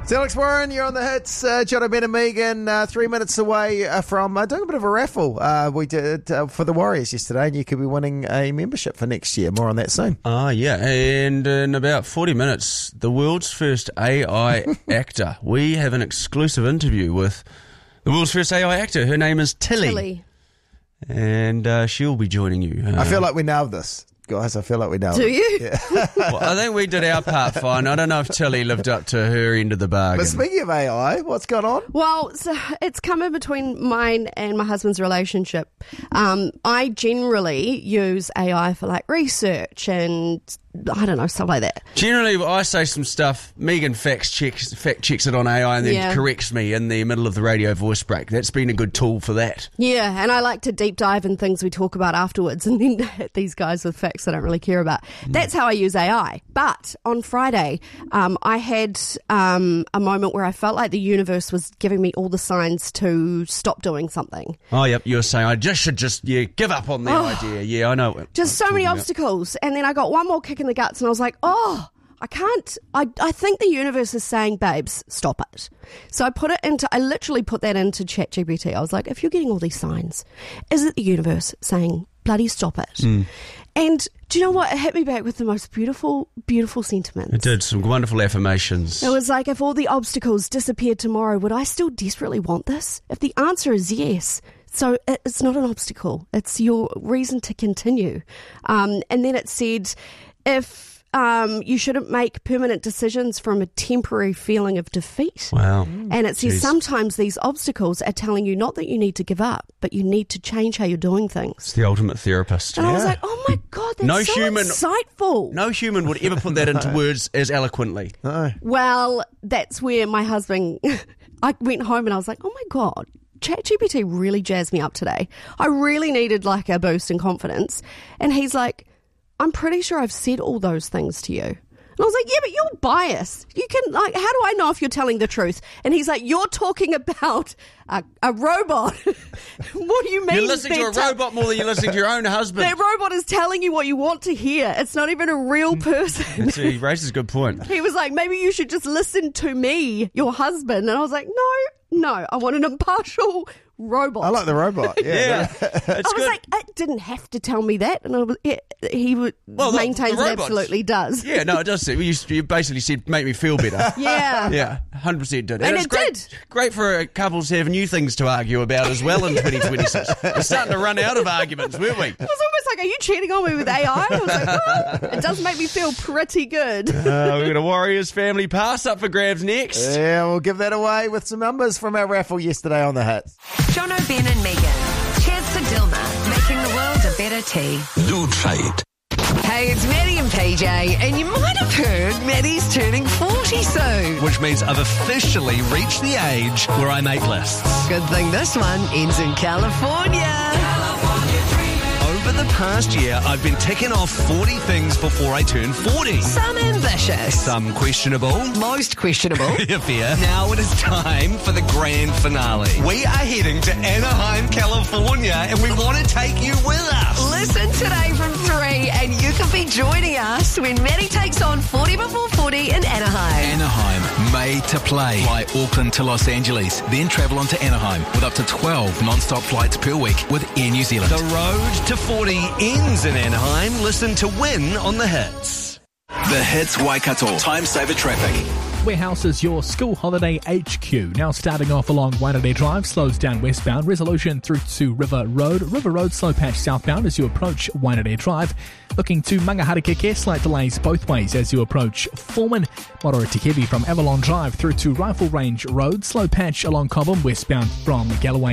It's Alex Warren, you're on the hits. Jono, Ben and Megan, 3 minutes away from doing a bit of a raffle we did for the Warriors yesterday, and you could be winning a membership for next year. More on that soon. Yeah, and in about 40 minutes, the world's first AI actor. We have an exclusive interview with the world's first AI actor. Her name is Tilly. And she'll be joining you. I feel like we nailed this. Guys, I feel like we nailed it. Do you? Yeah. Well, I think we did our part fine. I don't know if Tilly lived up to her end of the bargain. But speaking of AI, what's going on? Well, so it's come in between mine and my husband's relationship. I generally use AI for like research and I don't know, stuff like that. Generally, I say some stuff, Megan fact checks it on AI and then corrects me in the middle of the radio voice break. That's been a good tool for that. Yeah, and I like to deep dive in things we talk about afterwards and then hit these guys with facts I don't really care about. That's how I use AI. But on Friday, I had a moment where I felt like the universe was giving me all the signs to stop doing something. Oh, yep, you were saying I should just give up on the idea. Yeah, I know. Just so many obstacles. And then I got one more kick in the guts and I was like, I can't. I think the universe is saying, babes, stop it. So I literally put that into ChatGPT. I was like, if you're getting all these signs, is it the universe saying, bloody stop it? And do you know what? It hit me back with the most beautiful, beautiful sentiments. It did, some wonderful affirmations. It was like, if all the obstacles disappeared tomorrow, would I still desperately want this? If the answer is yes, so it's not an obstacle. It's your reason to continue. And then it said, if you shouldn't make permanent decisions from a temporary feeling of defeat. Wow. And it says sometimes these obstacles are telling you not that you need to give up, but you need to change how you're doing things. It's the ultimate therapist. And I was like, oh my God, that's insightful. No human would ever put that into words as eloquently. No. Well, that's where my husband, I went home and I was like, oh my God, ChatGPT really jazzed me up today. I really needed like a boost in confidence. And he's like, I'm pretty sure I've said all those things to you. And I was like, yeah, but you're biased. You can, like, how do I know if you're telling the truth? And he's like, you're talking about a robot. What do you mean? You're listening to a robot more than you're listening to your own husband. That robot is telling you what you want to hear. It's not even a real person. He raises a good point. He was like, maybe you should just listen to me, your husband. And I was like, no, I want an impartial robot. I like the robot. Yeah. I was like, it didn't have to tell me that. And he maintains it absolutely does. Yeah, no, it does. You basically said, make me feel better. Yeah. Yeah, 100% did. And it did. Great for couples to have new things to argue about as well in 2026. We're starting to run out of arguments, weren't we? It was almost like, are you cheating on me with AI? I was like, oh, it does make me feel pretty good. We've got a Warriors family pass up for grabs next. Yeah, we'll give that away with some numbers from our raffle yesterday on the hits. Jono, Ben and Megan. Cheers to Dilma, making the world a better tea. Do try it. Hey, it's Maddie and PJ, and you might have heard Maddie's turning 40 soon. Which means I've officially reached the age where I make lists. Good thing this one ends in California. Over the past year, I've been ticking off 40 things before I turn 40. Some ambitious. Some questionable. Most questionable. Fair. Now it is time for the grand finale. We are heading to Anaheim, California, and we want to take you with us. Listen today from 3, and you can be joining us when Maddie takes on 40 before 40 in Anaheim. Anaheim, made to play. Fly Auckland to Los Angeles, then travel on to Anaheim with up to 12 non-stop flights per week with Air New Zealand. The road to 40 ends in Anaheim. Listen to win on the hits. The Hits Waikato. Time saver traffic. Warehouse is your school holiday HQ. Now starting off along Waitangi Drive, slows down westbound. Resolution through to River Road. River Road slow patch southbound as you approach Waitangi Drive. Looking to Mangaharikeke, slight delays both ways as you approach Foreman. Moderate to heavy from Avalon Drive through to Rifle Range Road. Slow patch along Cobham westbound from Galloway